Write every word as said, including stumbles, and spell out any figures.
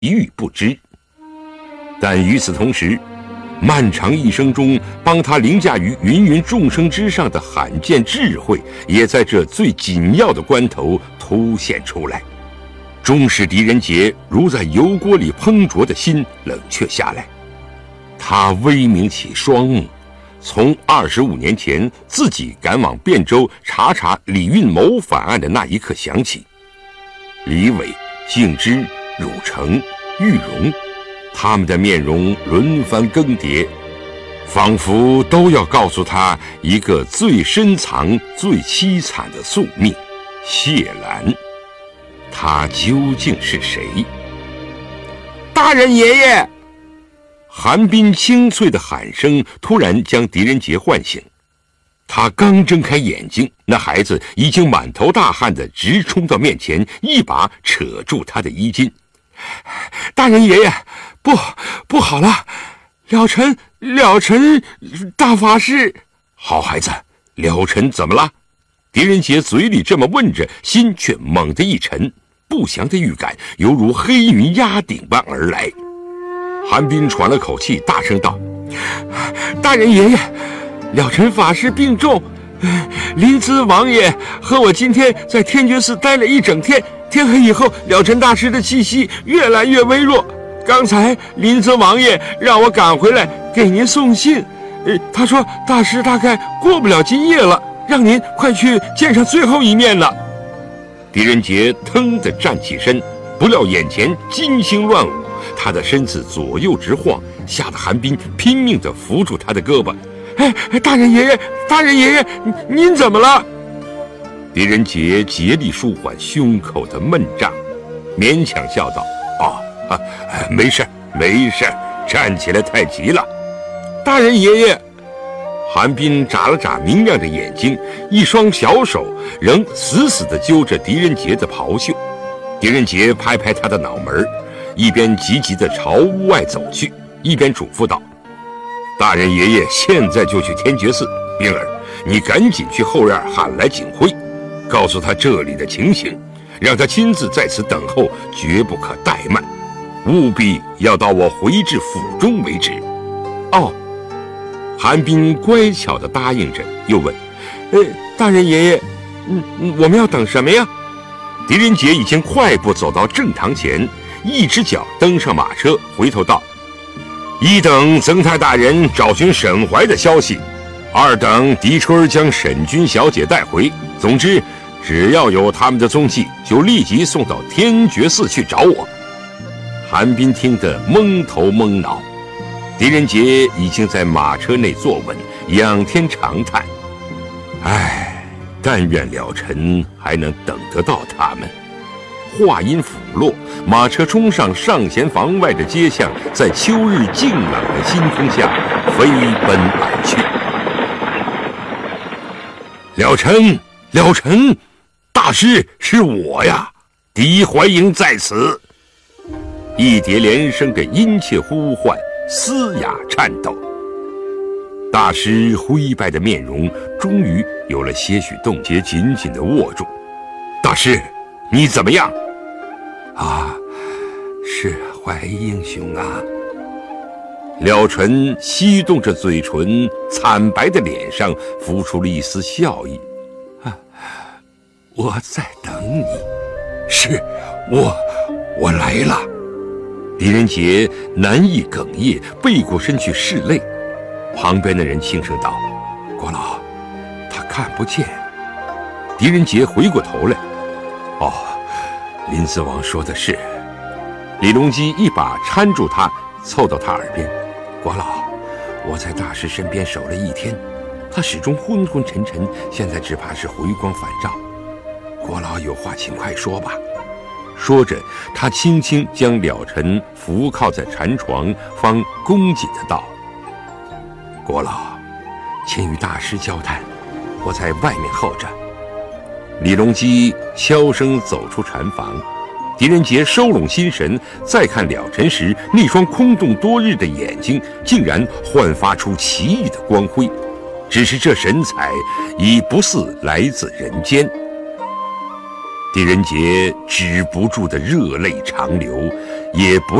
一语不知。但与此同时，漫长一生中帮他凌驾于芸芸众生之上的罕见智慧，也在这最紧要的关头凸显出来，终使狄仁杰如在油锅里烹灼的心冷却下来。他微抿起双目，从二十五年前自己赶往汴州查查李运谋反案的那一刻想起，李伟、敬之、汝成、玉荣，他们的面容轮番更迭，仿佛都要告诉他一个最深藏、最凄惨的宿命：谢兰。他究竟是谁？ 大人爷爷！ 韩冰清脆的喊声突然将狄仁杰唤醒。他刚睁开眼睛，那孩子已经满头大汗地直冲到面前，一把扯住他的衣襟。 大人爷爷，不不好了，了尘了尘大法师。 好孩子，了尘怎么了？狄仁杰嘴里这么问着，心却猛地一沉，不祥的预感犹如黑云压顶般而来。韩冰喘了口气，大声道： 大人爷爷，了尘法师病重，临淄王爷和我今天在天觉寺待了一整天，天黑以后，了尘大师的气息越来越微弱。刚才临淄王爷让我赶回来给您送信，呃，他说大师大概过不了今夜了，让您快去见上最后一面了。 狄仁杰腾地站起身，不料眼前金星乱舞，他的身子左右直晃，吓得韩冰拼命地扶住他的胳膊。 哎，大人爷爷，大人爷爷，您怎么了？ 狄仁杰竭力舒缓胸口的闷胀，勉强笑道：哦，啊，没事没事，站起来太急了。 大人爷爷。 韩冰眨了眨明亮的眼睛，一双小手仍死死地揪着狄仁杰的袍袖。狄仁杰拍拍他的脑门，一边急急地朝屋外走去，一边嘱咐道：大人爷爷现在就去天觉寺，冰儿，你赶紧去后院喊来景辉，告诉他这里的情形，让他亲自在此等候，绝不可怠慢，务必要到我回至府中为止。 哦。 韩冰乖巧地答应着，又问： 呃，大人爷爷，嗯，我们要等什么呀？ 狄仁杰已经快步走到正堂前，一只脚登上马车，回头道：一等曾太大人找寻沈怀的消息，二等狄春将沈君小姐带回，总之只要有他们的踪迹，就立即送到天觉寺去找我。韩冰听得蒙头蒙脑，狄仁杰已经在马车内坐稳，仰天长叹：唉，但愿了尘还能等得到他们。话音甫落，马车冲上上弦房外的街巷，在秋日静朗的新风下飞奔而去。了尘，了尘，大师，是我呀，狄怀英在此。一叠连声的殷切呼唤，嘶哑颤抖。大师灰白的面容终于有了些许动静，紧紧地握住。大师，你怎么样？ 啊，是怀英兄啊。 了尘翕动着嘴唇，惨白的脸上浮出了一丝笑意。 啊，我在等你。是，我，我来了。 狄仁杰难抑哽咽，背过身去拭泪。旁边的人轻声道： 国老，他看不见。 狄仁杰回过头来： 哦，林子王说的是。 李隆基一把搀住他，凑到他耳边： 国老，我在大师身边守了一天，他始终昏昏沉沉，现在只怕是回光返照。国老有话请快说吧。 说着，他轻轻将了尘扶靠在禅床，方恭谨地道： 国老，请与大师交谈，我在外面候着。 李隆基悄声走出禅房，狄仁杰收拢心神，再看了尘时，那双空洞多日的眼睛竟然焕发出奇异的光辉，只是这神采已不似来自人间。狄仁杰止不住的热泪长流， 也不